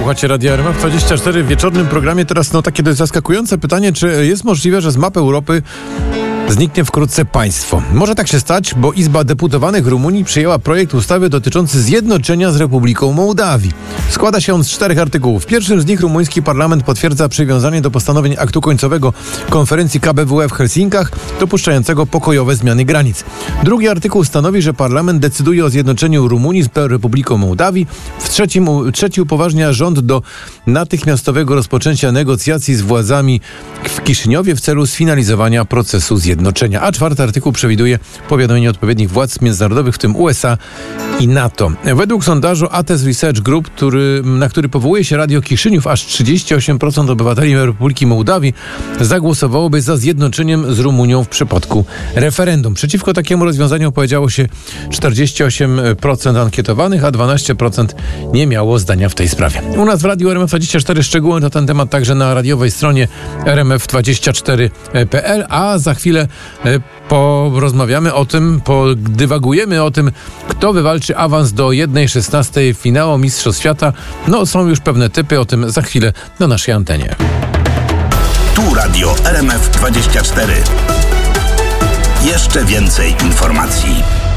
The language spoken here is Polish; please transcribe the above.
Słuchacie Radia RMF24 w wieczornym programie. Teraz takie dość zaskakujące pytanie, czy jest możliwe, że z mapy Europy zniknie wkrótce państwo? Może tak się stać, bo Izba Deputowanych Rumunii przyjęła projekt ustawy dotyczący zjednoczenia z Republiką Mołdawii. Składa się on z 4 artykułów. W pierwszym z nich rumuński parlament potwierdza przywiązanie do postanowień aktu końcowego konferencji KBWE w Helsinkach, dopuszczającego pokojowe zmiany granic. Drugi artykuł stanowi, że parlament decyduje o zjednoczeniu Rumunii z Republiką Mołdawii. Trzeci upoważnia rząd do natychmiastowego rozpoczęcia negocjacji z władzami w Kiszyniowie w celu sfinalizowania procesu zjednoczenia. A 4 artykuł przewiduje powiadomienie odpowiednich władz międzynarodowych, w tym USA i NATO. Według sondażu ATES Research Group, na który powołuje się Radio Kiszyniów, aż 38% obywateli Republiki Mołdawii zagłosowałoby za zjednoczeniem z Rumunią w przypadku referendum. Przeciwko takiemu rozwiązaniu opowiedziało się 48% ankietowanych, a 12% nie miało zdania w tej sprawie. U nas w Radiu RMF24 szczegóły na ten temat także na radiowej stronie rmf24.pl, a za chwilę porozmawiamy o tym, podywagujemy o tym, kto wywalczy awans do 1/16 finału Mistrzostw Świata. No, są już pewne typy, o tym za chwilę na naszej antenie. Tu Radio RMF24. Jeszcze więcej informacji.